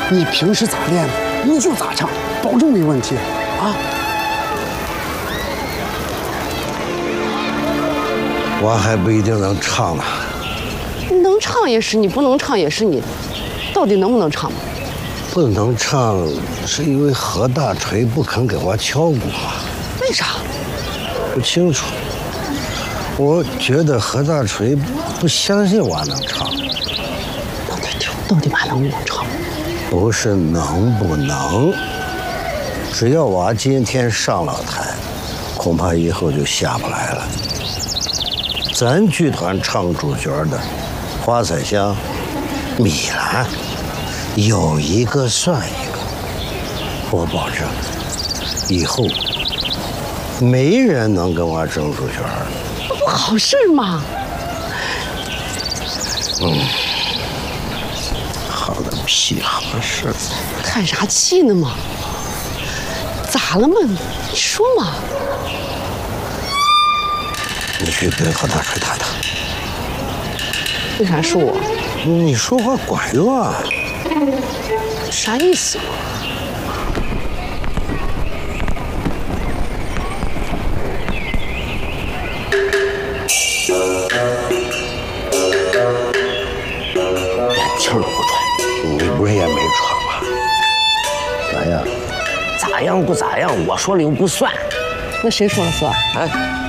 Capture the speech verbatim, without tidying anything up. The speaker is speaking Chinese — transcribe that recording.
你平时咋练的，你就咋唱，保证没问题啊！ 我还不一定能唱呢。 你能唱也是你，不能唱也是你，到底能不能唱？ 不能唱是因为何大锤不肯给我敲鼓啊。 为啥？ 不清楚。我觉得何大锤不相信我能唱。 到底到底俺能不能唱？ 不是能不能，只要我今天上了台，恐怕以后就下不来了。咱剧团唱主角的花彩香、米兰，有一个算一个。我保证，以后没人能跟我争主角。 那不好事吗？ 嗯，好个屁好事！ 叹啥气呢嘛？咋了嘛？你说嘛？ 你去跟何大锤谈谈。 为啥是我？ 你说话管用啊？ 啥意思？ 连气儿都不喘，你不是也没喘吗？咋样？ 咋样不咋样？我说了又不算。 那谁说了算？ 哎。